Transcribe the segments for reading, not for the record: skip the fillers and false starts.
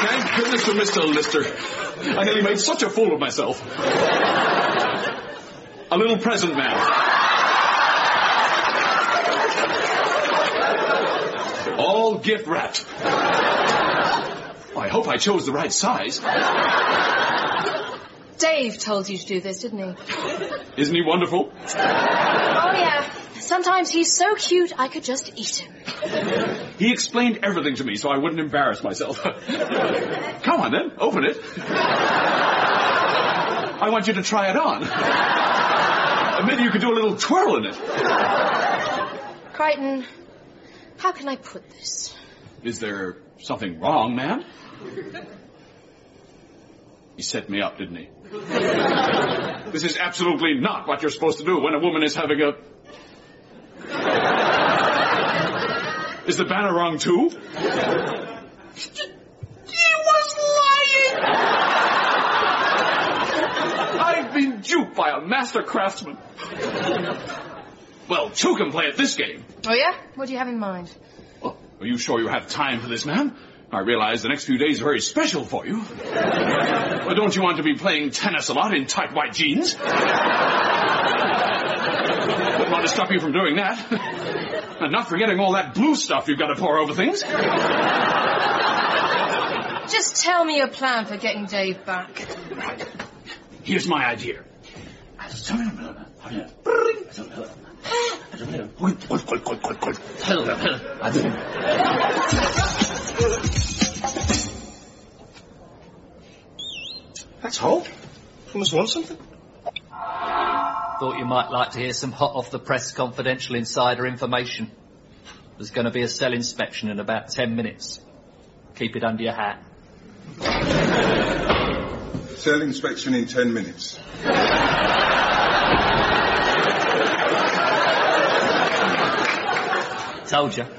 Thank goodness for Mr. Lister. I nearly made such a fool of myself. A little present, ma'am. All gift wrapped. I hope I chose the right size. Dave told you to do this, didn't he? Isn't he wonderful? Oh, yeah. Sometimes he's so cute, I could just eat him. He explained everything to me so I wouldn't embarrass myself. Come on, then. Open it. I want you to try it on. Maybe you could do a little twirl in it. Crichton, how can I put this? Is there something wrong, ma'am? He set me up, didn't he? This is absolutely not what you're supposed to do when a woman is having a... Is the banner wrong, too? He was lying! I've been duped by a master craftsman. Well, two can play at this game. Oh, yeah? What do you have in mind? Well, are you sure you have time for this, ma'am? I realize the next few days are very special for you. Well, don't you want to be playing tennis a lot in tight white jeans? Wouldn't want to stop you from doing that. And not forgetting all that blue stuff you've got to pour over things. Just tell me your plan for getting Dave back. Right. Here's my idea. That's all. You must want something. Thought you might like to hear some hot-off-the-press confidential insider information. There's going to be a cell inspection in about 10 minutes. Keep it under your hat. Cell inspection in 10 minutes. Told you.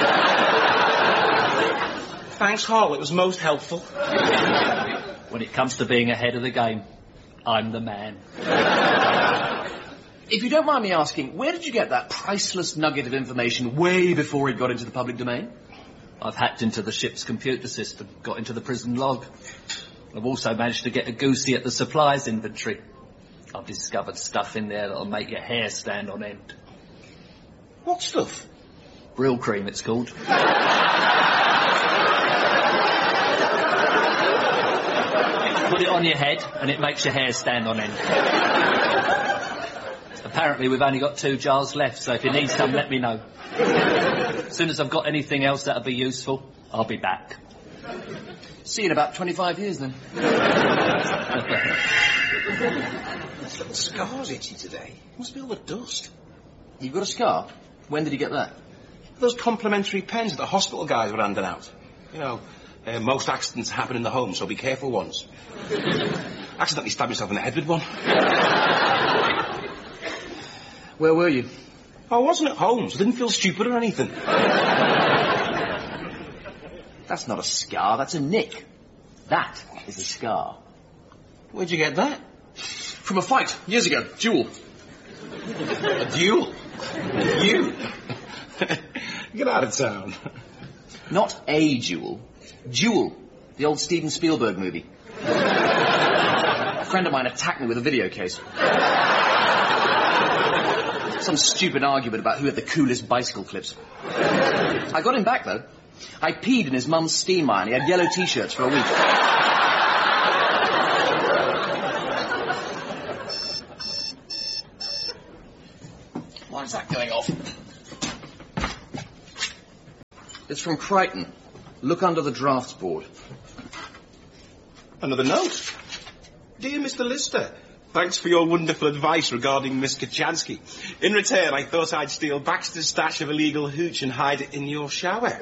Thanks, Hall. It was most helpful. When it comes to being ahead of the game, I'm the man. If you don't mind me asking, where did you get that priceless nugget of information way before it got into the public domain? I've hacked into the ship's computer system, got into the prison log. I've also managed to get a goosey at the supplies inventory. I've discovered stuff in there that'll make your hair stand on end. What stuff? Brill cream, it's called. Put it on your head and it makes your hair stand on end. Apparently we've only got 2 jars left, so if you need some, let me know. As soon as I've got anything else that'll be useful, I'll be back. See you in about 25 years, then. This little scar's itchy today. Must be all the dust. You've got a scar? When did you get that? Those complimentary pens that the hospital guys were handing out. You know, most accidents happen in the home, so be careful once. Accidentally stabbed myself in the head with one. Where were you? I wasn't at home, so I didn't feel stupid or anything. That's not a scar, that's a nick. That is a scar. Where'd you get that? From a fight, years ago. Duel. A duel? You? Get out of town. Not a duel. Duel. The old Steven Spielberg movie. A friend of mine attacked me with a video case. Some stupid argument about who had the coolest bicycle clips. I got him back, though. I peed in his mum's steam iron. He had yellow T-shirts for a week. Why is that going off? It's from Crichton. Look under the drafts board. Another note. Dear Mr. Lister, thanks for your wonderful advice regarding Miss Kachansky. In return, I thought I'd steal Baxter's stash of illegal hooch and hide it in your shower.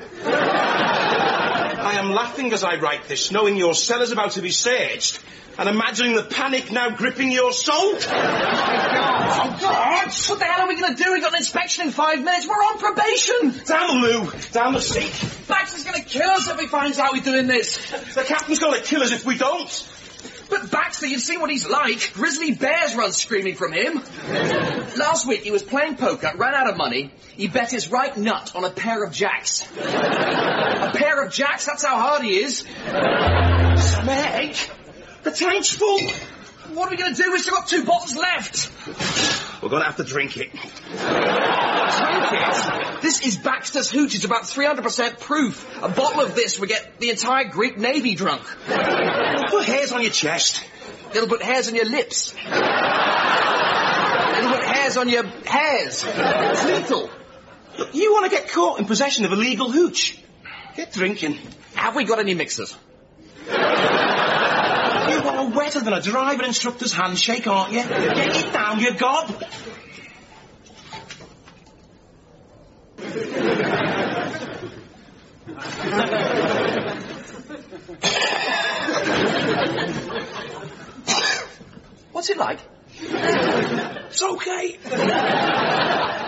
I am laughing as I write this, knowing your cellar's about to be searched, and imagining the panic now gripping your soul. Oh, God! What the hell are we going to do? We've got an inspection in 5 minutes. We're on probation. Down the loo, down the seat. Baxter's going to kill us if he finds out we're doing this. The captain's going to kill us if we don't. But Baxter, you've seen what he's like. Grizzly bears run screaming from him. Last week he was playing poker, ran out of money. He bet his right nut on a pair of jacks. A A pair of jacks, that's how hard he is. Meg, the tank's full. What are we going to do? We've still got 2 bottles left. We're going to have to drink it. Drink it? This is Baxter's Hooch. It's about 300% proof. A bottle of this would get the entire Greek Navy drunk. Put hairs on your chest. It'll put hairs on your lips. It'll put hairs on your hairs. It's lethal. Look, you want to get caught in possession of illegal hooch? Get drinking. Have we got any mixers? You are wetter than a driver instructor's handshake, aren't you? Get it down, you gob. What's it like? It's okay.